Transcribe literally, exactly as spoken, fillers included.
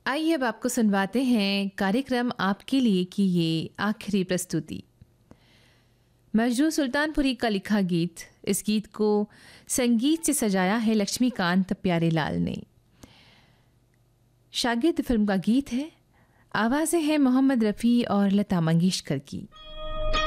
आइए अब आपको सुनवाते हैं कार्यक्रम आपके लिए की ये आखिरी प्रस्तुति। मजरू सुल्तानपुरी का लिखा गीत, इस गीत को संगीत से सजाया है लक्ष्मीकांत प्यारेलाल ने। शागिर्द फिल्म का गीत है, आवाज़ें हैं मोहम्मद रफ़ी और लता मंगेशकर की।